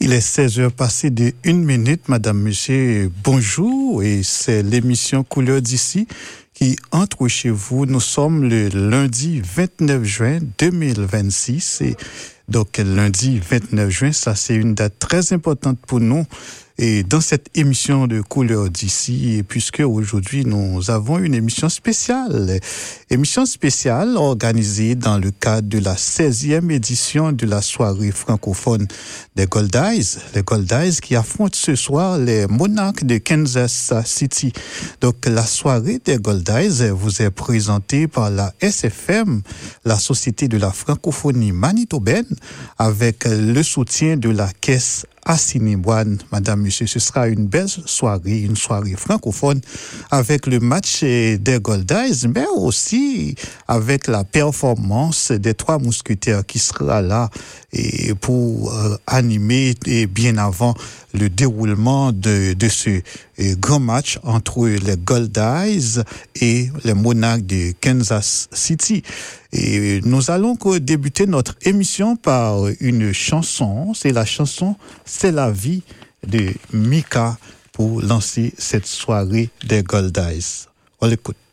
Il est 16h passé de 1 minute, madame, monsieur, bonjour, et c'est l'émission Couleur d'ici qui entre chez vous. Nous sommes le lundi 29 juin 2026, et donc lundi 29 juin, ça c'est une date très importante pour nous. Et dans cette émission de Couleur d'ici, puisque aujourd'hui nous avons une émission spéciale organisée dans le cadre de la 16e édition de la soirée francophone des Gold Eyes, les Gold Eyes qui affrontent ce soir les Monarchs de Kansas City. Donc la soirée des Gold Eyes vous est présentée par la SFM, la Société de la francophonie manitobaine, avec le soutien de la Caisse Assiniboine. Madame, monsieur, ce sera une belle soirée, une soirée francophone avec le match des Gold Eyes, mais aussi avec la performance des Trois Mousquetaires qui sera là et pour animer et bien avant le déroulement de ce grand match entre les Gold Eyes et les Monarchs de Kansas City. Et nous allons débuter notre émission par une chanson. C'est la chanson C'est la vie de Mika pour lancer cette soirée des Gold Eyes. On l'écoute.